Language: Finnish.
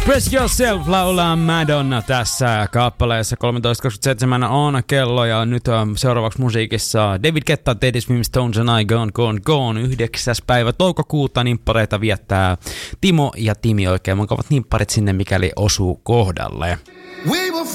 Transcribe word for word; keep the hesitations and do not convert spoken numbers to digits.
Press Yourself laulaa Madonna tässä kappaleessa. kolmetoista kaksikymmentäseitsemän on kello ja nyt on seuraavaksi musiikissa David Guetta, Teddy Swims, Stones and I, Gone, Gone, Gone. yhdeksäs päivä toukokuuta nimppareita viettää Timo ja Timi. Oikein mukavat nimpparit sinne, mikäli osuu kohdalle.